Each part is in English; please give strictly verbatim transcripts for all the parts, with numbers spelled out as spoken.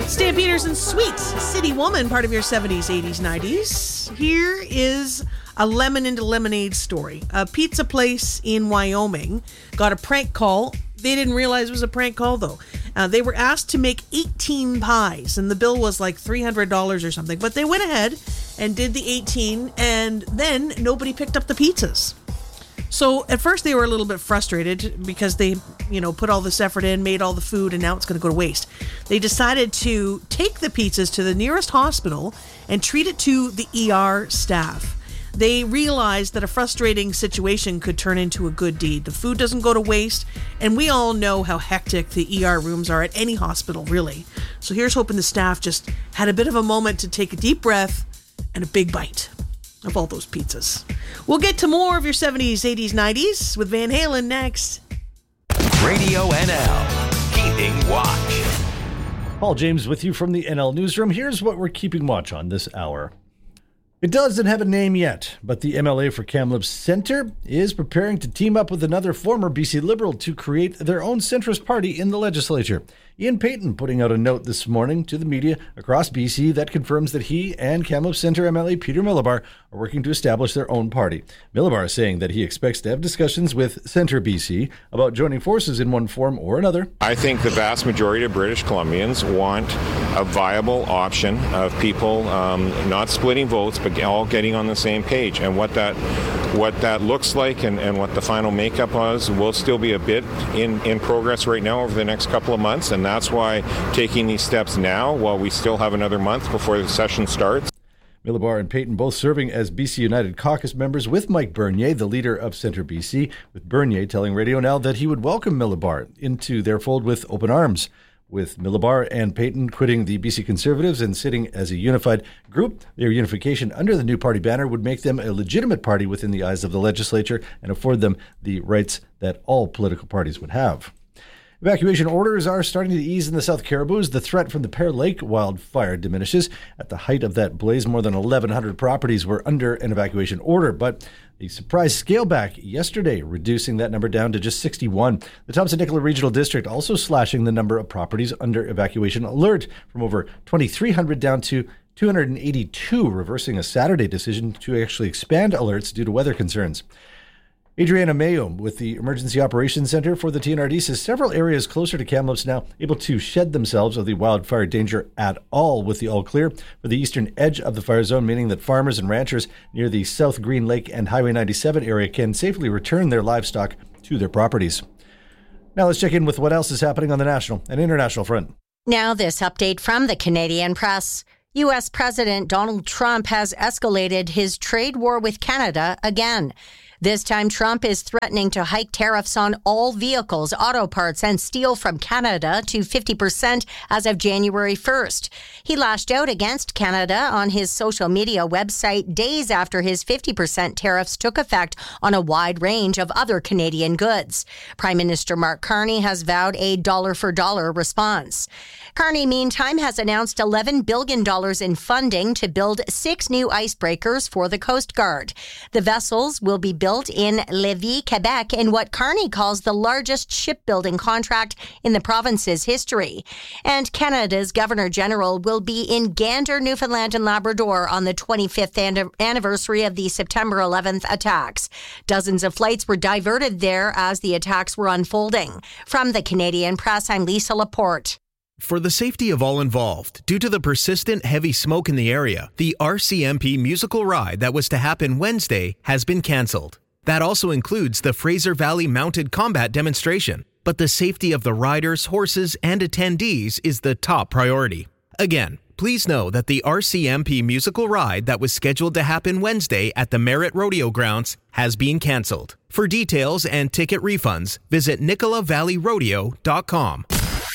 Stan Peterson's Sweet City Woman, part of your seventies, eighties, nineties. Here is a lemon into lemonade story. A pizza place in Wyoming got a prank call. They didn't realize it was a prank call, though. Uh, they were asked to make eighteen pies, and the bill was like three hundred dollars or something. But they went ahead and did the eighteen, and then nobody picked up the pizzas. So at first they were a little bit frustrated because they, you know, put all this effort in, made all the food, and now it's going to go to waste. They decided to take the pizzas to the nearest hospital and treat it to the E R staff. They realized that a frustrating situation could turn into a good deed. The food doesn't go to waste, and we all know how hectic the E R rooms are at any hospital, really. So here's hoping the staff just had a bit of a moment to take a deep breath and a big bite of all those pizzas. We'll get to more of your seventies, eighties, nineties with Van Halen next. Radio N L, Keeping Watch. Paul James with you from the N L Newsroom. Here's what we're keeping watch on this hour. It doesn't have a name yet, but the M L A for Kamloops Centre is preparing to team up with another former B C Liberal to create their own centrist party in the legislature. Ian Payton putting out a note this morning to the media across B C that confirms that he and Kamloops Centre M L A Peter Millibar are working to establish their own party. Millibar is saying that he expects to have discussions with Centre B C about joining forces in one form or another. I think the vast majority of British Columbians want a viable option of people um, not splitting votes, but all getting on the same page. And what that what that looks like and, and what the final makeup was will still be a bit in, in progress right now over the next couple of months. And that's why taking these steps now, while we still have another month before the session starts. Millibar and Payton both serving as B C United caucus members with Mike Bernier, the leader of Centre B C, with Bernier telling Radio Now that he would welcome Millibar into their fold with open arms. With Millibar and Payton quitting the B C Conservatives and sitting as a unified group, their unification under the new party banner would make them a legitimate party within the eyes of the legislature and afford them the rights that all political parties would have. Evacuation orders are starting to ease in the South Caribous. The threat from the Pear Lake wildfire diminishes. At the height of that blaze, more than eleven hundred properties were under an evacuation order, but a surprise scale back yesterday, reducing that number down to just sixty-one. The Thompson-Nicola Regional District also slashing the number of properties under evacuation alert from over twenty-three hundred down to two hundred eighty-two, reversing a Saturday decision to actually expand alerts due to weather concerns. Adriana Mayo with the Emergency Operations Center for the T N R D says several areas closer to Kamloops now able to shed themselves of the wildfire danger at all with the all clear for the eastern edge of the fire zone, meaning that farmers and ranchers near the South Green Lake and Highway ninety-seven area can safely return their livestock to their properties. Now let's check in with what else is happening on the national and international front. Now this update from the Canadian Press. U S President Donald Trump has escalated his trade war with Canada again. This time, Trump is threatening to hike tariffs on all vehicles, auto parts, and steel from Canada to fifty percent as of January first. He lashed out against Canada on his social media website days after his fifty percent tariffs took effect on a wide range of other Canadian goods. Prime Minister Mark Carney has vowed a dollar-for-dollar response. Carney, meantime, has announced eleven billion dollars in funding to build six new icebreakers for the Coast Guard. The vessels will be built in Lévis, Quebec, in what Carney calls the largest shipbuilding contract in the province's history. And Canada's Governor General will be in Gander, Newfoundland and Labrador on the twenty-fifth anniversary of the September eleventh attacks. Dozens of flights were diverted there as the attacks were unfolding. From the Canadian Press, I'm Lisa Laporte. For the safety of all involved, due to the persistent heavy smoke in the area, the R C M P musical ride that was to happen Wednesday has been canceled. That also includes the Fraser Valley Mounted Combat demonstration. But the safety of the riders, horses, and attendees is the top priority. Again, please know that the R C M P musical ride that was scheduled to happen Wednesday at the Merritt Rodeo Grounds has been canceled. For details and ticket refunds, visit nicola valley rodeo dot com.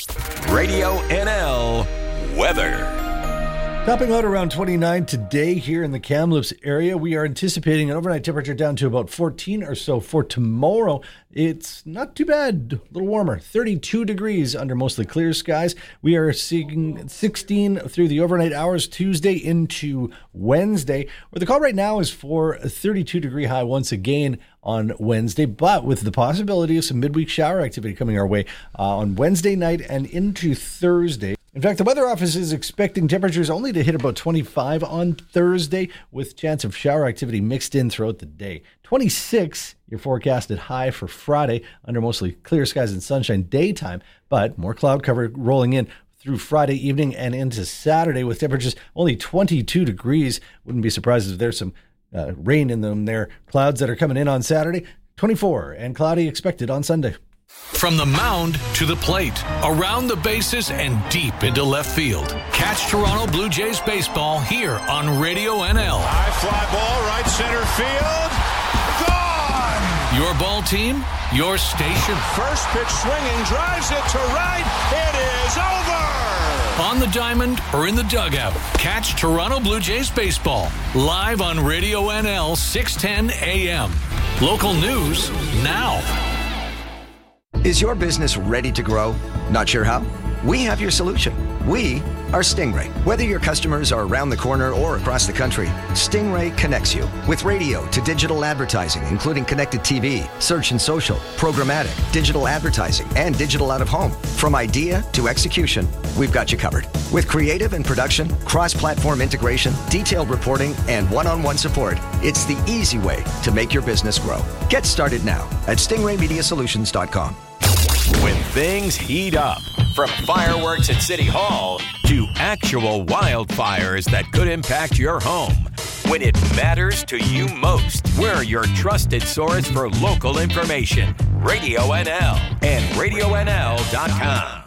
Radio N L weather. Topping out around twenty-nine today here in the Kamloops area. We are anticipating an overnight temperature down to about fourteen or so for tomorrow. It's not too bad, a little warmer, thirty-two degrees under mostly clear skies. We are seeing sixteen through the overnight hours Tuesday into Wednesday, where the call right now is for a thirty-two degree high once again on Wednesday, but with the possibility of some midweek shower activity coming our way uh, on Wednesday night and into Thursday. In fact, the Weather Office is expecting temperatures only to hit about twenty-five on Thursday, with chance of shower activity mixed in throughout the day. twenty-six, you're forecasted high for Friday, under mostly clear skies and sunshine daytime, but more cloud cover rolling in through Friday evening and into Saturday with temperatures only twenty-two degrees. Wouldn't be surprised if there's some uh, rain in them there. Clouds that are coming in on Saturday, twenty-four, and cloudy expected on Sunday. From the mound to the plate, around the bases and deep into left field. Catch Toronto Blue Jays baseball here on Radio N L. High fly ball, right center field. Gone! Your ball team, your station. First pitch swinging, drives it to right. It is over! On the diamond or in the dugout, catch Toronto Blue Jays baseball live on Radio N L six ten A M. Local news now. Is your business ready to grow? Not sure how? We have your solution. We are Stingray. Whether your customers are around the corner or across the country, Stingray connects you with radio to digital advertising, including connected T V, search and social, programmatic, digital advertising, and digital out of home. From idea to execution, we've got you covered. With creative and production, cross-platform integration, detailed reporting, and one-on-one support, it's the easy way to make your business grow. Get started now at stingray media solutions dot com. When things heat up, from fireworks at City Hall to actual wildfires that could impact your home. When it matters to you most, we're your trusted source for local information. Radio N L and radio N L dot com.